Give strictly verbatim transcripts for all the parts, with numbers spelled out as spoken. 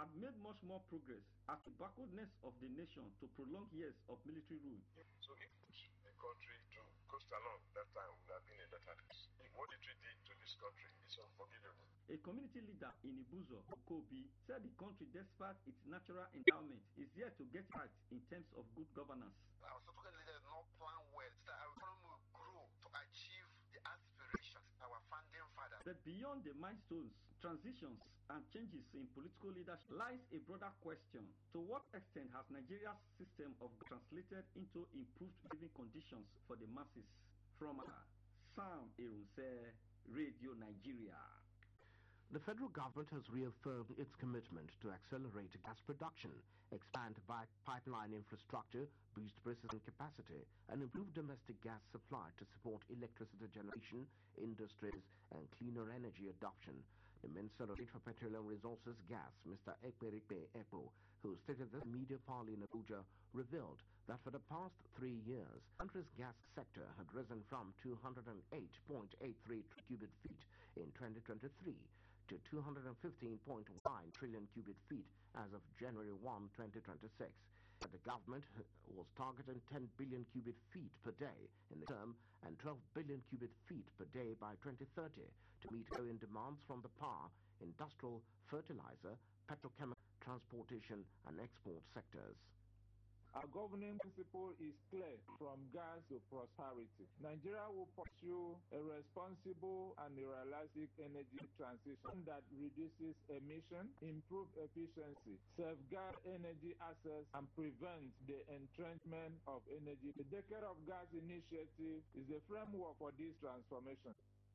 had made much more progress as the backwardness of the nation to prolonged years of military rule. So if the country to coast along that time would have been a better place. What the treaty did to this country is unforgivable. A community leader in Ibuzo, Okobi, said the country, despite its natural endowment, is yet to get it right in terms of good governance. Our subsequent leaders not plan well so that our economy will grow to achieve the aspirations of our founding fathers. But beyond the milestones, transitions, and changes in political leadership lies a broader question. To what extent has Nigeria's system of translated into improved living conditions for the masses? From Sam Erunse, Radio Nigeria. The federal government has reaffirmed its commitment to accelerate gas production, expand pipeline infrastructure, boost processing capacity, and improve domestic gas supply to support electricity generation, industries, and cleaner energy adoption. The Minister of State for Petroleum Resources Gas, Mister Ekperikpe Ekpo, who stated this media parley in Abuja, revealed that for the past three years, the country's gas sector had risen from two hundred eight point eight three cubic feet in twenty twenty-three to two hundred fifteen point one trillion cubic feet as of January first, twenty twenty-six. The government was targeting ten billion cubic feet per day in the term and twelve billion cubic feet per day by twenty thirty to meet growing demands from the power, industrial, fertilizer, petrochemical, transportation, and export sectors. Our governing principle is clear: from gas to prosperity. Nigeria will pursue a responsible and a realistic energy transition that reduces emission, improves efficiency, safeguards energy access, and prevents the entrenchment of energy. The Decade of Gas initiative is the framework for this transformation.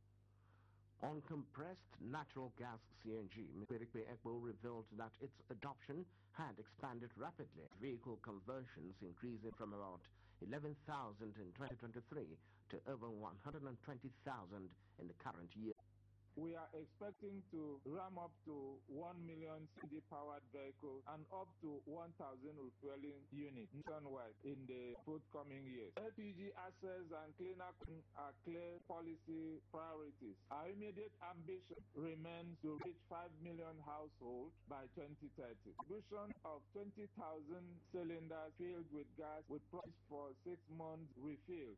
On compressed natural gas C N G, Mister Ekperikpe Ekpo revealed that its adoption had expanded rapidly, vehicle conversions increasing from about eleven thousand in twenty twenty-three to over one hundred twenty thousand in the current year. We are expecting to ram up to one million C N G-powered vehicles and up to one thousand refueling units nationwide in the forthcoming years. L P G access and cleaner are clear policy priorities. Our immediate ambition remains to reach five million households by twenty thirty. Distribution of twenty thousand cylinders filled with gas with price for six months refill.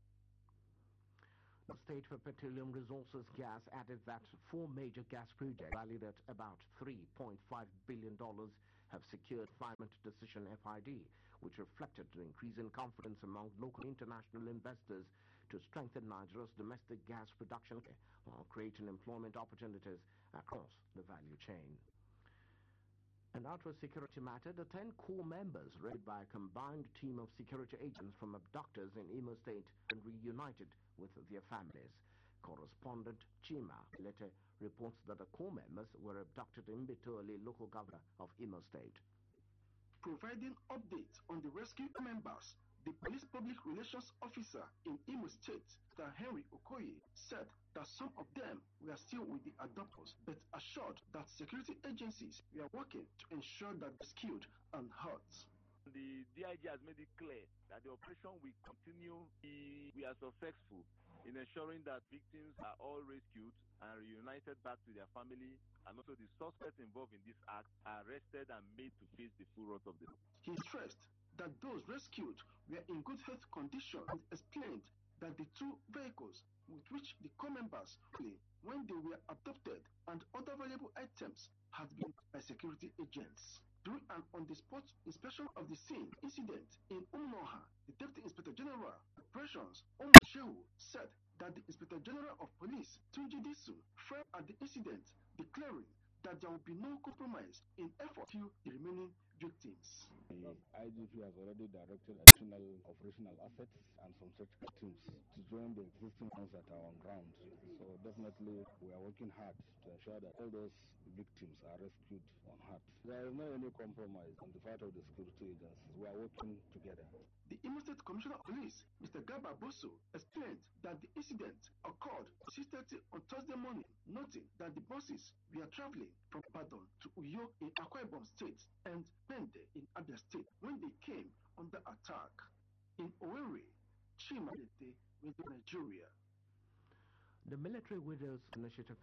The State for Petroleum Resources Gas added that four major gas projects valued at about three point five billion dollars have secured final decision F I D, which reflected an increase in confidence among local and international investors to strengthen Nigeria's domestic gas production while creating employment opportunities across the value chain. And out of a security matter, the ten core members, led by a combined team of security agents from abductors in Imo State, and reunited with their families. Correspondent Chima later reports that the core members were abducted in Bitoli, local governor of Imo State. Providing updates on the rescue members, the police public relations officer in Imo State, Mister Henry Okoye, said that some of them were still with the abductors, but assured that security agencies were working to ensure that rescued and hurt. The D I G has made it clear that the operation will continue. We are successful in ensuring that victims are all rescued and reunited back to their family, and also the suspects involved in this act are arrested and made to face the full wrath of the law. He stressed that those rescued were in good health condition and explained that the two vehicles with which the core members flew when they were abducted and other valuable items had been by security agents. During an on-the-spot inspection of the scene incident in Umunoha, the Deputy Inspector General of Operations, Omar Shehu, said that the Inspector General of Police, Tunji Disu, framed at the incident, declaring that there will be no compromise in effort to kill the remaining victims. The I G P has already directed additional operational assets and some surgical teams to join the existing ones that are on ground. So definitely we are working hard to ensure that all those victims are rescued unhurt. There is no any compromise on the part of the security agencies. We are working together. The Imo State Commissioner of Police, Mister Gaba Bosso, explained that the incident occurred at six thirty on Thursday morning, noting that the buses were traveling from Badon to Uyo in Akwa Ibom State and Bende in Abia State when they came under attack. In Owerri, Chima, Radio Nigeria. The Military Widows Initiative